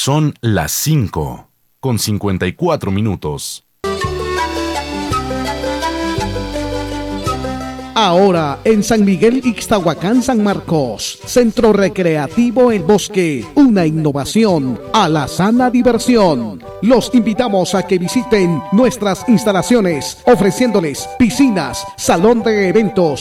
Son las 5:54. Ahora en San Miguel Ixtahuacán, San Marcos, Centro Recreativo El Bosque, una innovación a la sana diversión. Los invitamos a que visiten nuestras instalaciones, ofreciéndoles piscinas, salón de eventos,